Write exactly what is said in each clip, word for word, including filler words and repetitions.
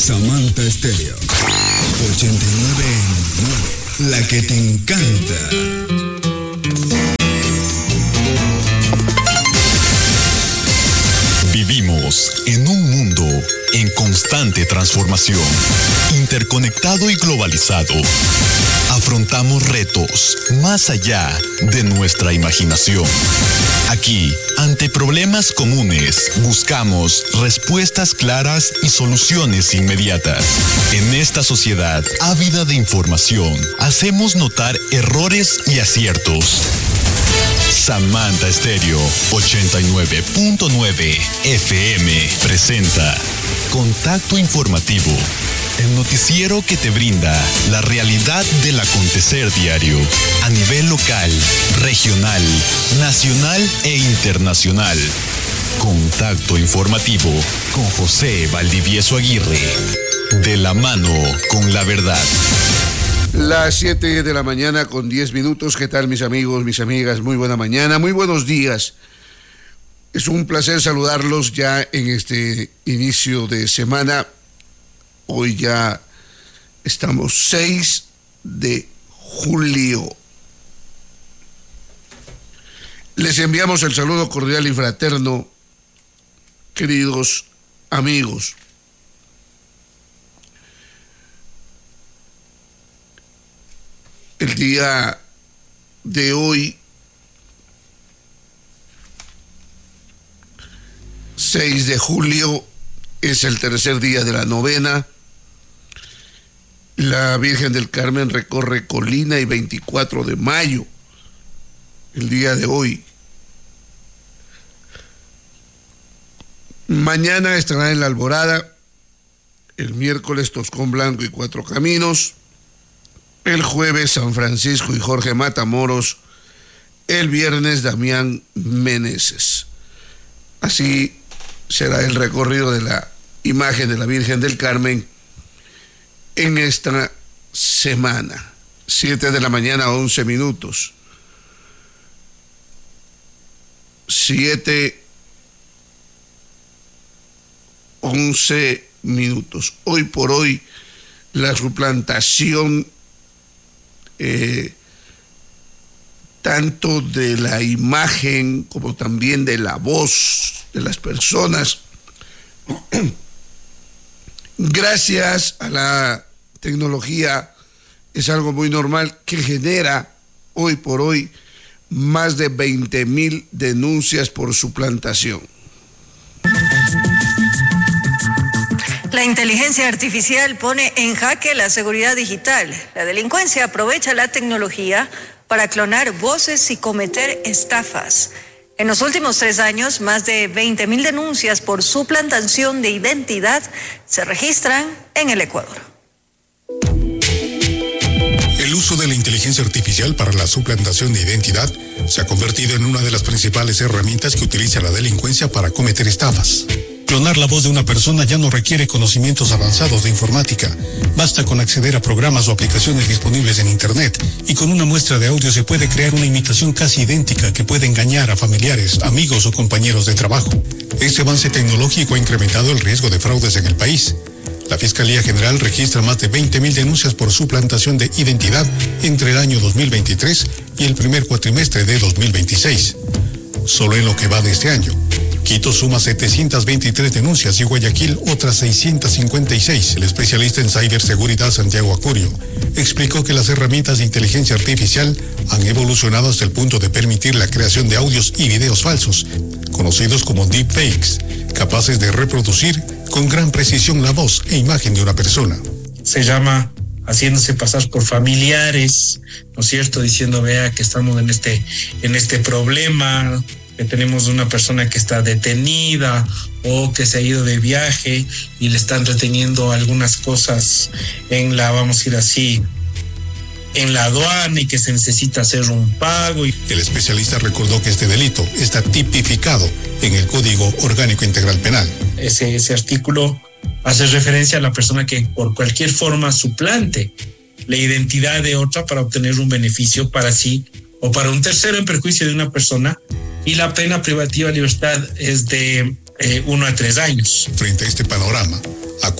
Samantha Estéreo ochenta y nueve punto nueve, la que te encanta. Vivimos en un mundo en constante transformación, interconectado y globalizado. Afrontamos retos más allá de nuestra imaginación. Aquí, ante problemas comunes, buscamos respuestas claras y soluciones inmediatas. En esta sociedad ávida de información, hacemos notar errores y aciertos. Samantha Estéreo ochenta y nueve punto nueve F M presenta Contacto Informativo, el noticiero que te brinda la realidad del acontecer diario a nivel local, regional, nacional e internacional. Contacto Informativo con José Valdivieso Aguirre, de la mano con la verdad. Las siete de la mañana con diez minutos. ¿Qué tal, mis amigos, mis amigas? Muy buena mañana, muy buenos días. Es un placer saludarlos ya en este inicio de semana. Hoy ya estamos seis de julio. Les enviamos el saludo cordial y fraterno, queridos amigos. El día de hoy, seis de julio, es el tercer día de la novena. La Virgen del Carmen recorre Colina y veinticuatro de mayo, el día de hoy. Mañana estará en la Alborada, el miércoles Toscón Blanco y Cuatro Caminos, el jueves San Francisco y Jorge Matamoros, el viernes Damián Meneses. Así será el recorrido de la imagen de la Virgen del Carmen en esta semana. Siete de la mañana, once minutos. Siete, once minutos. Hoy por hoy, la suplantación Eh, tanto de la imagen como también de la voz de las personas, gracias a la tecnología, es algo muy normal que genera hoy por hoy más de veinte mil denuncias por suplantación. La inteligencia artificial pone en jaque la seguridad digital. La delincuencia aprovecha la tecnología para clonar voces y cometer estafas. En los últimos tres años, más de veinte mil denuncias por suplantación de identidad se registran en el Ecuador. El uso de la inteligencia artificial para la suplantación de identidad se ha convertido en una de las principales herramientas que utiliza la delincuencia para cometer estafas. Clonar la voz de una persona ya no requiere conocimientos avanzados de informática. Basta con acceder a programas o aplicaciones disponibles en Internet y con una muestra de audio se puede crear una imitación casi idéntica que puede engañar a familiares, amigos o compañeros de trabajo. Este avance tecnológico ha incrementado el riesgo de fraudes en el país. La Fiscalía General registra más de veinte mil denuncias por suplantación de identidad entre el año dos mil veintitrés y el primer cuatrimestre de dos mil veintiséis. Solo en lo que va de este año, Quito suma setecientas veintitrés denuncias y Guayaquil otras seiscientas cincuenta y seis. El especialista en ciberseguridad Santiago Acurio explicó que las herramientas de inteligencia artificial han evolucionado hasta el punto de permitir la creación de audios y videos falsos, conocidos como deepfakes, capaces de reproducir con gran precisión la voz e imagen de una persona. Se llama haciéndose pasar por familiares, ¿no es cierto? Diciendo, vea que estamos en este, en este problema, que tenemos una persona que está detenida o que se ha ido de viaje y le están reteniendo algunas cosas en la, vamos a ir así, en la aduana y que se necesita hacer un pago. El especialista recordó que este delito está tipificado en el Código Orgánico Integral Penal. Ese, ese artículo hace referencia a la persona que por cualquier forma suplante la identidad de otra para obtener un beneficio para sí o para un tercero en perjuicio de una persona, y la pena privativa de libertad es de eh, uno a tres años. Frente a este panorama, Acurio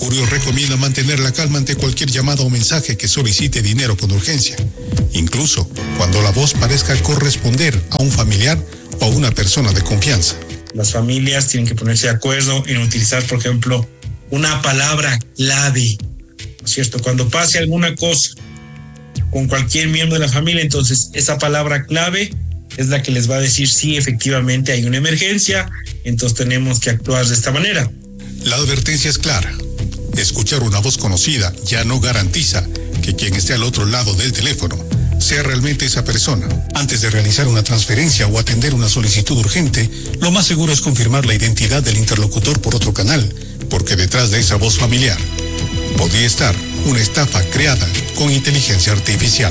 Mercurio recomienda mantener la calma ante cualquier llamada o mensaje que solicite dinero con urgencia, incluso cuando la voz parezca corresponder a un familiar o a una persona de confianza. Las familias tienen que ponerse de acuerdo en utilizar, por ejemplo, una palabra clave, ¿no es cierto? Cuando pase alguna cosa con cualquier miembro de la familia, entonces esa palabra clave es la que les va a decir si efectivamente hay una emergencia, entonces tenemos que actuar de esta manera. La advertencia es clara. Escuchar una voz conocida ya no garantiza que quien esté al otro lado del teléfono sea realmente esa persona. Antes de realizar una transferencia o atender una solicitud urgente, lo más seguro es confirmar la identidad del interlocutor por otro canal, porque detrás de esa voz familiar podría estar una estafa creada con inteligencia artificial.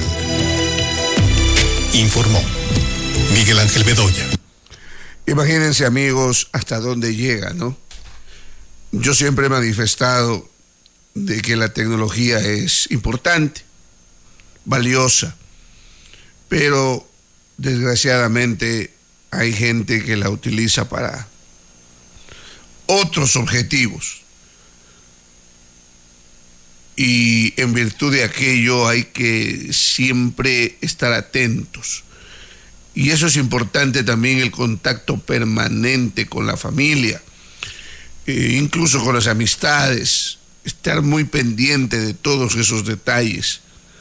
Informó Miguel Ángel Bedoya. Imagínense, amigos, hasta dónde llega, ¿no? Yo siempre he manifestado de que la tecnología es importante, valiosa, pero desgraciadamente hay gente que la utiliza para otros objetivos. Y en virtud de aquello hay que siempre estar atentos. Y eso es importante también, el contacto permanente con la familia, eh, incluso con las amistades, estar muy pendiente de todos esos detalles.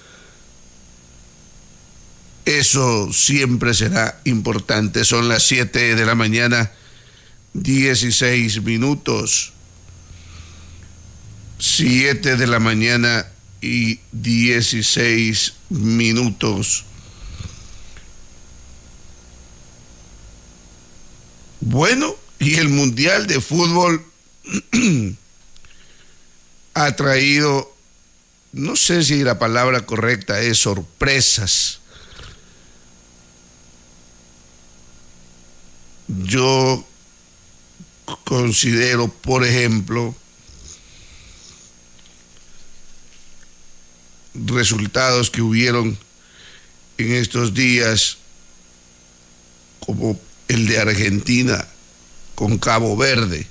Eso siempre será importante. Son las siete de la mañana, dieciséis minutos. siete de la mañana y dieciséis minutos. Bueno, y el Mundial de Fútbol ha traído, no sé si la palabra correcta es sorpresas. Yo considero, por ejemplo, resultados que hubieron en estos días, como el de Argentina con Cabo Verde,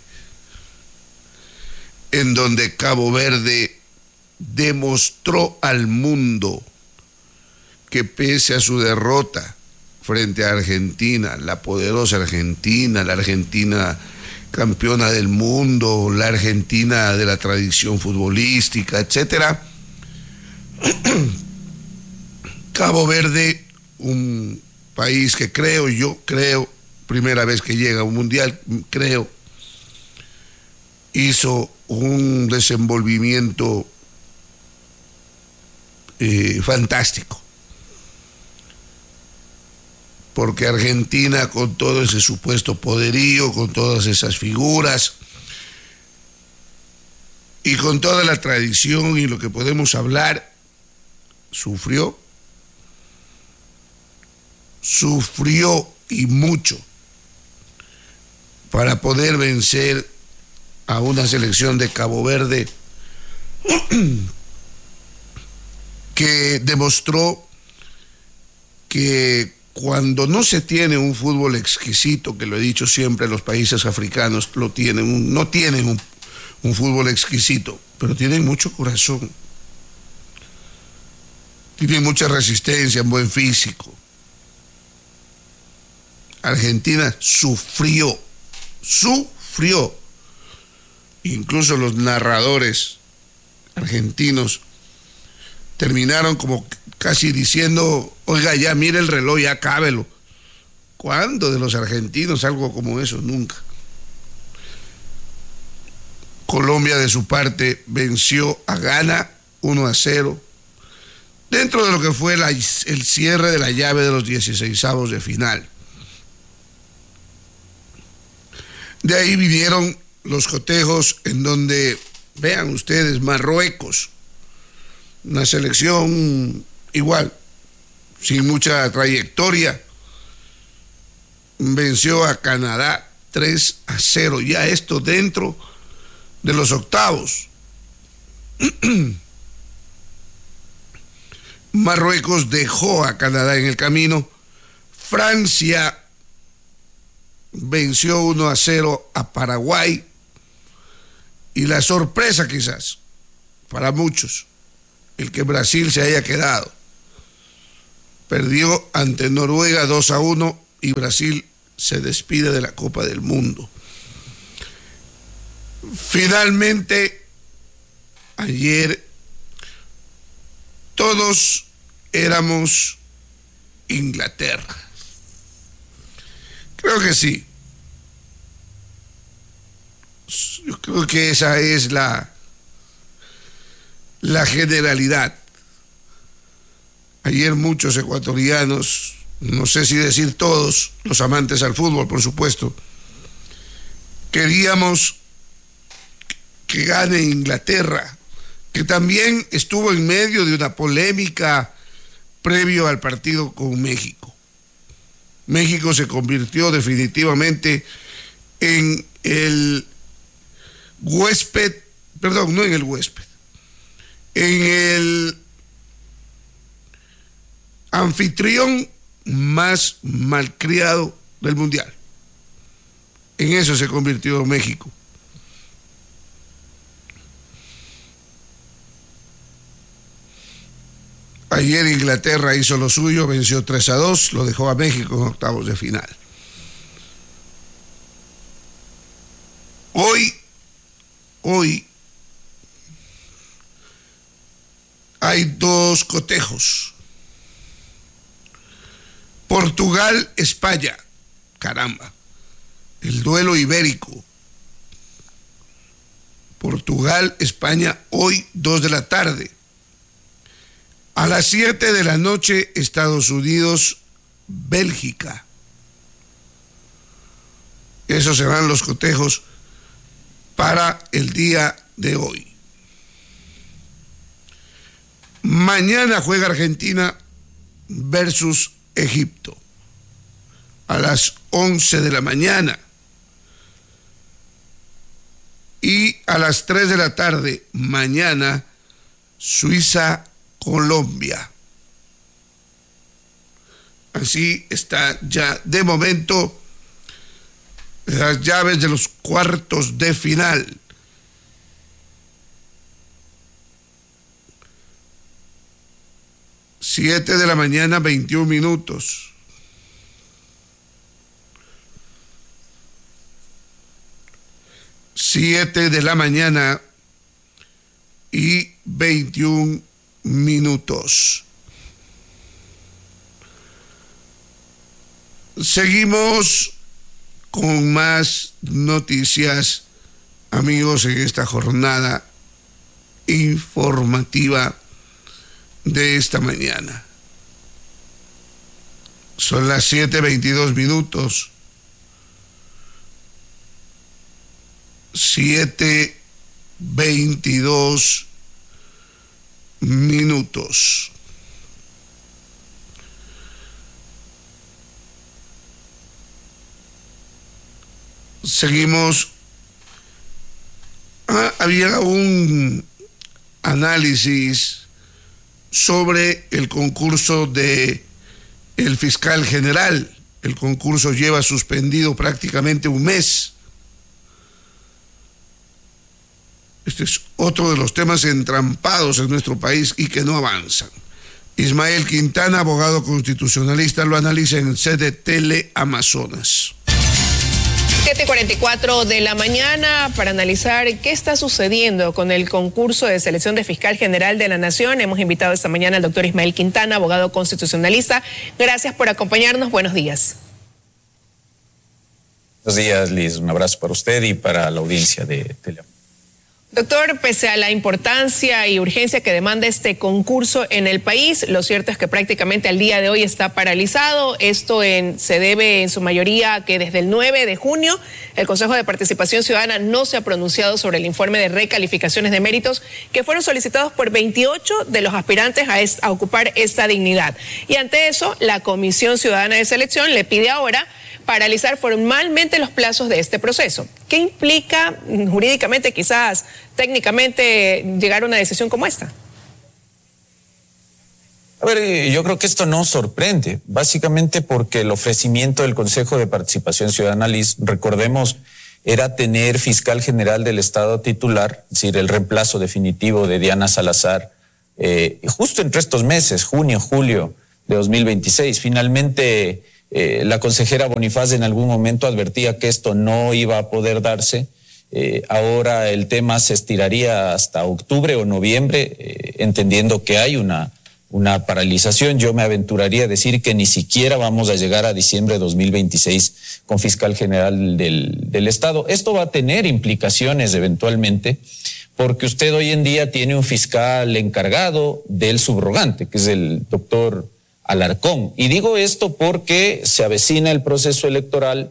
en donde Cabo Verde demostró al mundo que pese a su derrota frente a Argentina, la poderosa Argentina, la Argentina campeona del mundo, la Argentina de la tradición futbolística, etcétera, Cabo Verde, un país que creo, yo creo, primera vez que llega a un mundial, creo, hizo un desenvolvimiento eh, fantástico. Porque Argentina, con todo ese supuesto poderío, con todas esas figuras y con toda la tradición y lo que podemos hablar, sufrió, sufrió y mucho para poder vencer a una selección de Cabo Verde que demostró que cuando no se tiene un fútbol exquisito, que lo he dicho siempre, los países africanos lo tienen, un, no tienen un, un fútbol exquisito, pero tienen mucho corazón, tienen mucha resistencia, un buen físico. Argentina sufrió, sufrió. Incluso los narradores argentinos terminaron como casi diciendo, oiga, ya mire el reloj, ya cábelo. ¿Cuándo de los argentinos algo como eso? Nunca. Colombia, de su parte, venció a Ghana uno a cero, dentro de lo que fue la, el cierre de la llave de los dieciseisavos de final. De ahí vinieron los cotejos en donde, vean ustedes, Marruecos, una selección igual, sin mucha trayectoria, venció a Canadá tres a cero, ya esto dentro de los octavos. Marruecos dejó a Canadá en el camino. Francia venció uno a cero a Paraguay. y la sorpresa quizás para muchos, el que Brasil se haya quedado. Perdió ante Noruega dos a uno y Brasil se despide de la Copa del Mundo. Finalmente, ayer todos éramos Inglaterra. Creo que sí. Yo creo que esa es la, la generalidad. Ayer muchos ecuatorianos, no sé si decir todos, los amantes al fútbol, por supuesto, queríamos que gane Inglaterra, que también estuvo en medio de una polémica previo al partido con México. México se convirtió definitivamente en el huésped, perdón, no en el huésped, en el anfitrión más malcriado del mundial. En eso se convirtió México. Ayer Inglaterra hizo lo suyo, venció tres a dos, lo dejó a México en octavos de final. Hoy, hoy hay dos cotejos. Portugal, España, caramba, el duelo ibérico. Portugal, España, hoy dos de la tarde. A las siete de la noche, Estados Unidos, Bélgica. Esos serán los cotejos para el día de hoy. Mañana juega Argentina versus Egipto a las once de la mañana. Y a las tres de la tarde, mañana, Suiza, Colombia. Así está ya de momento las llaves de los cuartos de final. Siete de la mañana, veintiún minutos. Siete de la mañana y veintiún minutos. Seguimos con más noticias, amigos, en esta jornada informativa de esta mañana. Son las siete veintidós minutos. siete veintidós minutos. Seguimos. Ah, había un análisis sobre el concurso de el fiscal general. El concurso lleva suspendido prácticamente un mes. Este es otro de los temas entrampados en nuestro país y que no avanzan. Ismael Quintana, abogado constitucionalista, lo analiza en C D Teleamazonas. siete cuarenta y cuatro de la mañana para analizar qué está sucediendo con el concurso de selección de fiscal general de la Nación. Hemos invitado esta mañana al doctor Ismael Quintana, abogado constitucionalista. Gracias por acompañarnos. Buenos días. Buenos días, Liz. Un abrazo para usted y para la audiencia de Teleamazonas. Doctor, pese a la importancia y urgencia que demanda este concurso en el país, lo cierto es que prácticamente al día de hoy está paralizado. Esto en, se debe en su mayoría a que desde el nueve de junio el Consejo de Participación Ciudadana no se ha pronunciado sobre el informe de recalificaciones de méritos que fueron solicitados por veintiocho de los aspirantes a, es, a ocupar esta dignidad. Y ante eso, la Comisión Ciudadana de Selección le pide ahora paralizar formalmente los plazos de este proceso. ¿Qué implica jurídicamente, quizás técnicamente, llegar a una decisión como esta? A ver, yo creo que esto no sorprende, básicamente porque el ofrecimiento del Consejo de Participación Ciudadana, Liz, recordemos era tener fiscal general del Estado titular, es decir, el reemplazo definitivo de Diana Salazar, eh, justo entre estos meses, junio, julio de dos mil veintiséis. Finalmente, eh, la consejera Bonifaz en algún momento advertía que esto no iba a poder darse. Eh, ahora el tema se estiraría hasta octubre o noviembre, eh, entendiendo que hay una, una paralización. Yo me aventuraría a decir que ni siquiera vamos a llegar a diciembre de dos mil veintiséis con fiscal general del, del Estado. Esto va a tener implicaciones eventualmente, porque usted hoy en día tiene un fiscal encargado del subrogante, que es el doctor Alarcón. Y digo esto porque se avecina el proceso electoral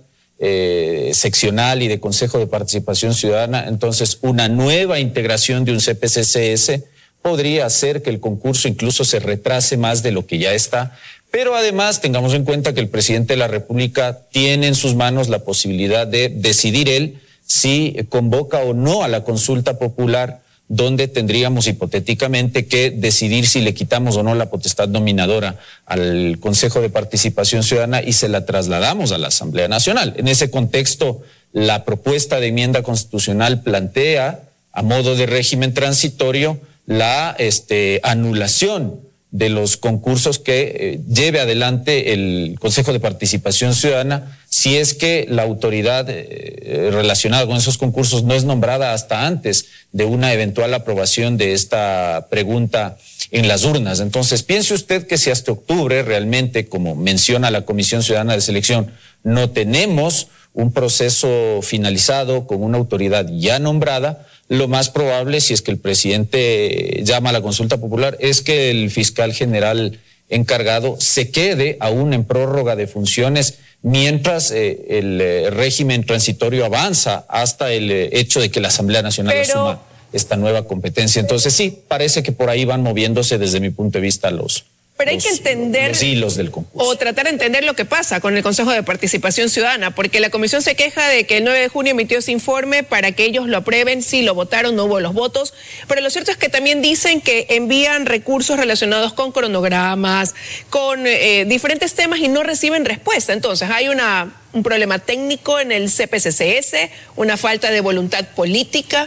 eh, seccional y de Consejo de Participación Ciudadana. Entonces, una nueva integración de un C P C C S podría hacer que el concurso incluso se retrase más de lo que ya está. Pero además tengamos en cuenta que el presidente de la República tiene en sus manos la posibilidad de decidir él si convoca o no a la consulta popular, donde tendríamos hipotéticamente que decidir si le quitamos o no la potestad nominadora al Consejo de Participación Ciudadana y se la trasladamos a la Asamblea Nacional. En ese contexto, la propuesta de enmienda constitucional plantea, a modo de régimen transitorio, la este, anulación de los concursos que eh, lleve adelante el Consejo de Participación Ciudadana, si es que la autoridad eh, relacionada con esos concursos no es nombrada hasta antes de una eventual aprobación de esta pregunta en las urnas. Entonces, piense usted que si hasta octubre realmente, como menciona la Comisión Ciudadana de Selección, no tenemos un proceso finalizado con una autoridad ya nombrada, lo más probable, si es que el presidente llama a la consulta popular, es que el fiscal general encargado se quede aún en prórroga de funciones mientras eh, el eh, régimen transitorio avanza hasta el eh, hecho de que la Asamblea Nacional Pero... asuma esta nueva competencia. Entonces sí, parece que por ahí van moviéndose desde mi punto de vista los... Pero hay los, que entender los hilos del concurso. o tratar de entender lo que pasa con el Consejo de Participación Ciudadana, porque la comisión se queja de que el nueve de junio emitió ese informe para que ellos lo aprueben, sí lo votaron, no hubo los votos, pero lo cierto es que también dicen que envían recursos relacionados con cronogramas, con eh, diferentes temas y no reciben respuesta. Entonces hay una, un problema técnico en el C P C C S, una falta de voluntad política.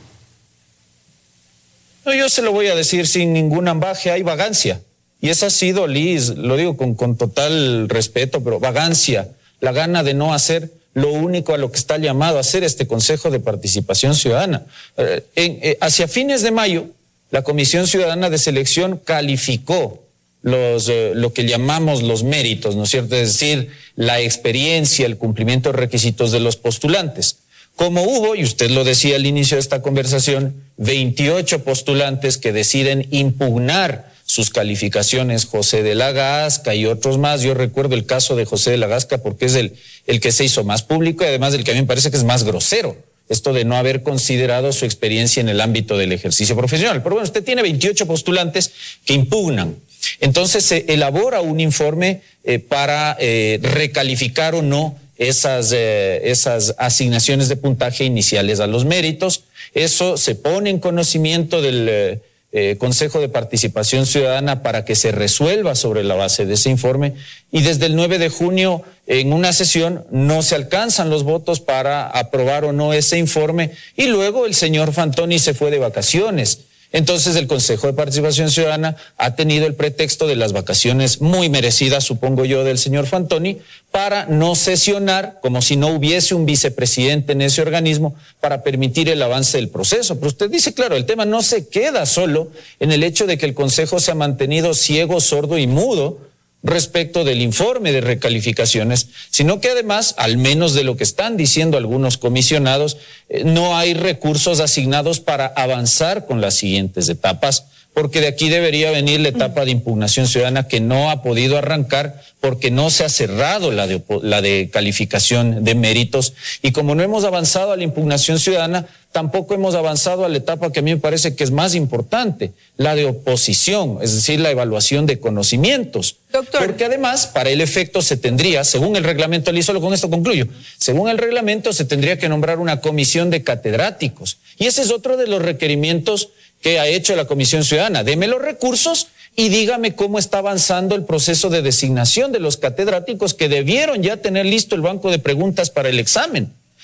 No, yo se lo voy a decir sin ningún ambaje, hay vagancia. Y esa ha sido, Liz, lo digo con, con total respeto, pero vagancia, la gana de no hacer lo único a lo que está llamado a hacer este Consejo de Participación Ciudadana. Eh, en, eh, hacia fines de mayo, la Comisión Ciudadana de Selección calificó los, eh, lo que llamamos los méritos, ¿no es cierto? Es decir, la experiencia, el cumplimiento de requisitos de los postulantes. Como hubo, y usted lo decía al inicio de esta conversación, veintiocho postulantes que deciden impugnar sus calificaciones, José de la Gasca y otros más. Yo recuerdo el caso de José de la Gasca porque es el, el que se hizo más público y además el que a mí me parece que es más grosero, esto de no haber considerado su experiencia en el ámbito del ejercicio profesional. Pero bueno, usted tiene veintiocho postulantes que impugnan. Entonces se elabora un informe eh, para eh, recalificar o no esas, eh, esas asignaciones de puntaje iniciales a los méritos. Eso se pone en conocimiento del... Eh, Eh, Consejo de Participación Ciudadana para que se resuelva sobre la base de ese informe y desde el nueve de junio en una sesión no se alcanzan los votos para aprobar o no ese informe y luego el señor Fantoni se fue de vacaciones. Entonces el Consejo de Participación Ciudadana ha tenido el pretexto de las vacaciones muy merecidas, supongo yo, del señor Fantoni, para no sesionar, como si no hubiese un vicepresidente en ese organismo, para permitir el avance del proceso. Pero usted dice, claro, el tema no se queda solo en el hecho de que el Consejo se ha mantenido ciego, sordo y mudo respecto del informe de recalificaciones, sino que además, al menos de lo que están diciendo algunos comisionados, eh, no hay recursos asignados para avanzar con las siguientes etapas, porque de aquí debería venir la etapa de impugnación ciudadana que no ha podido arrancar porque no se ha cerrado la de, la de calificación de méritos y como no hemos avanzado a la impugnación ciudadana, tampoco hemos avanzado a la etapa que a mí me parece que es más importante, la de oposición, es decir, la evaluación de conocimientos. Doctor. Porque además, para el efecto se tendría, según el reglamento, y solo con esto concluyo, según el reglamento se tendría que nombrar una comisión de catedráticos. Y ese es otro de los requerimientos que ha hecho la Comisión Ciudadana. Deme los recursos y dígame cómo está avanzando el proceso de designación de los catedráticos que debieron ya tener listo el banco de preguntas para el examen.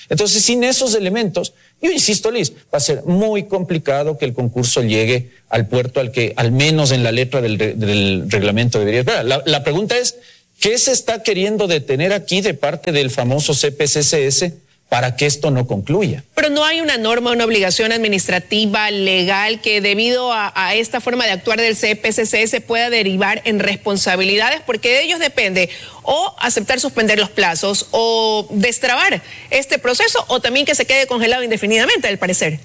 Entonces, sin esos elementos, yo insisto, Liz, va a ser muy complicado que el concurso llegue al puerto al que, al menos en la letra del, del reglamento, debería esperar. La, la pregunta es, ¿qué se está queriendo detener aquí de parte del famoso C P C C S para que esto no concluya? Pero no hay una norma, una obligación administrativa, legal, que debido a, a esta forma de actuar del C P C C S pueda derivar en responsabilidades, porque de ellos depende o aceptar suspender los plazos o destrabar este proceso, o también que se quede congelado indefinidamente, al parecer.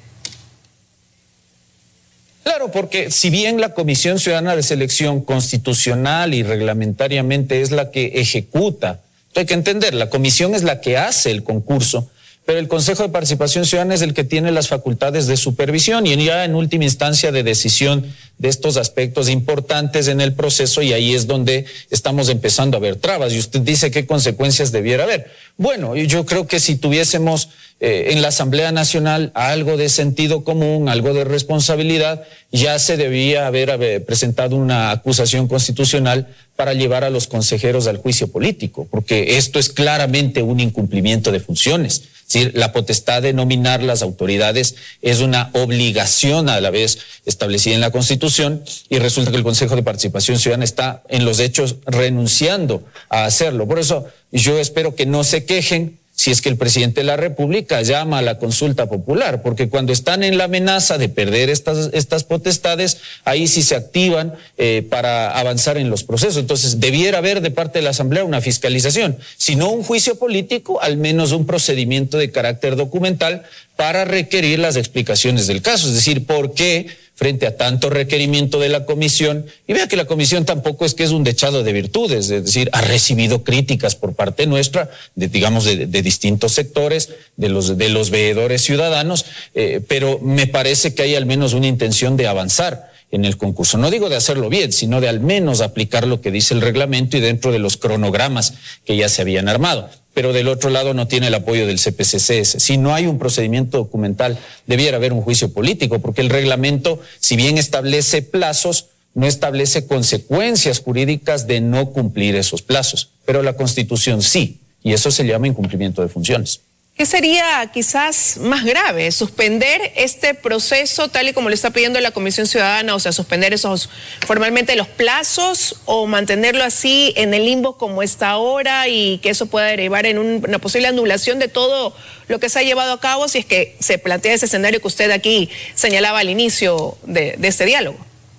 Claro, porque si bien la Comisión Ciudadana de Selección constitucional y reglamentariamente es la que ejecuta, hay que entender, la comisión es la que hace el concurso, pero el Consejo de Participación Ciudadana es el que tiene las facultades de supervisión y ya en última instancia de decisión de estos aspectos importantes en el proceso, y ahí es donde estamos empezando a ver trabas. Y usted dice qué consecuencias debiera haber. Bueno, yo creo que si tuviésemos eh, en la Asamblea Nacional algo de sentido común, algo de responsabilidad, ya se debía haber, haber presentado una acusación constitucional para llevar a los consejeros al juicio político, porque esto es claramente un incumplimiento de funciones. Es decir, la potestad de nominar las autoridades es una obligación a la vez establecida en la Constitución, y resulta que el Consejo de Participación Ciudadana está en los hechos renunciando a hacerlo. Por eso yo espero que no se quejen si es que el presidente de la República llama a la consulta popular, porque cuando están en la amenaza de perder estas, estas potestades, ahí sí se activan eh, para avanzar en los procesos. Entonces, debiera haber de parte de la Asamblea una fiscalización, si no un juicio político, al menos un procedimiento de carácter documental para requerir las explicaciones del caso, es decir, ¿por qué frente a tanto requerimiento de la comisión? Y vea que la comisión tampoco es que es un dechado de virtudes, es decir, ha recibido críticas por parte nuestra, de, digamos, de, de distintos sectores, de los, de los veedores ciudadanos, eh, pero me parece que hay al menos una intención de avanzar en el concurso. No digo de hacerlo bien, sino de al menos aplicar lo que dice el reglamento y dentro de los cronogramas que ya se habían armado. Pero del otro lado no tiene el apoyo del C P C C S. Si no hay un procedimiento documental, debiera haber un juicio político, porque el reglamento, si bien establece plazos, no establece consecuencias jurídicas de no cumplir esos plazos. Pero la Constitución sí, y eso se llama incumplimiento de funciones. ¿Qué sería quizás más grave? ¿Suspender este proceso tal y como lo está pidiendo la Comisión Ciudadana? O sea, suspender esos formalmente los plazos, o mantenerlo así en el limbo como está ahora y que eso pueda derivar en un, una posible anulación de todo lo que se ha llevado a cabo, si es que se plantea ese escenario que usted aquí señalaba al inicio de, de este diálogo.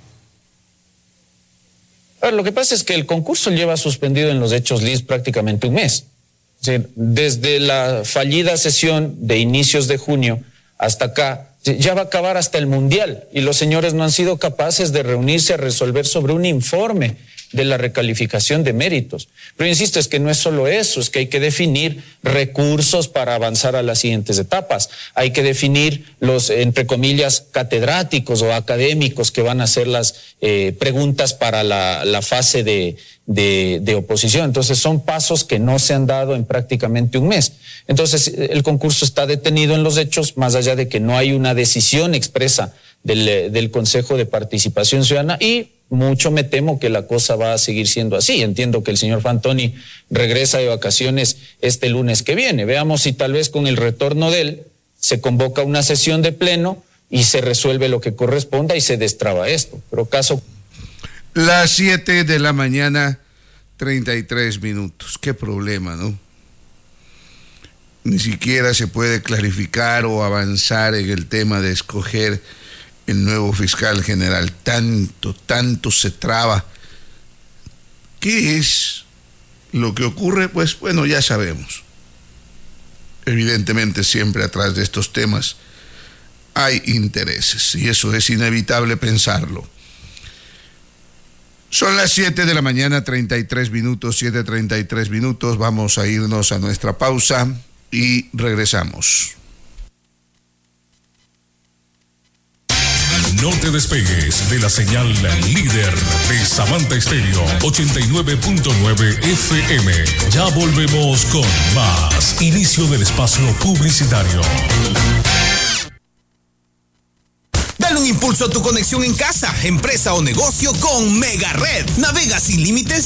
A ver, lo que pasa es que el concurso lleva suspendido en los hechos, Liz, prácticamente un mes. Desde la fallida sesión de inicios de junio hasta acá, ya va a acabar hasta el Mundial, y los señores no han sido capaces de reunirse a resolver sobre un informe de la recalificación de méritos. Pero insisto, es que no es solo eso, es que hay que definir recursos para avanzar a las siguientes etapas. Hay que definir los, entre comillas, catedráticos o académicos que van a hacer las eh, preguntas para la, la fase de, de, de oposición. Entonces son pasos que no se han dado en prácticamente un mes. Entonces el concurso está detenido en los hechos, más allá de que no hay una decisión expresa del, del Consejo de Participación Ciudadana, y mucho me temo que la cosa va a seguir siendo así. Entiendo que el señor Fantoni regresa de vacaciones este lunes que viene. Veamos si tal vez con el retorno de él se convoca una sesión de pleno y se resuelve lo que corresponda y se destraba esto. Pero caso... Las siete de la mañana, treinta y tres minutos. Qué problema, ¿no? Ni siquiera se puede clarificar o avanzar en el tema de escoger el nuevo fiscal general. Tanto, tanto se traba. ¿Qué es lo que ocurre? Pues bueno, ya sabemos. Evidentemente siempre atrás de estos temas hay intereses, y eso es inevitable pensarlo. Son las siete de la mañana, treinta y tres minutos, siete treinta y tres minutos. Vamos a irnos a nuestra pausa y regresamos. No te despegues de la señal líder de Samantha Estéreo ochenta y nueve punto nueve F M. Ya volvemos con más. Inicio del espacio publicitario. Dale un impulso a tu conexión en casa, empresa o negocio con Mega Red. Navega sin límites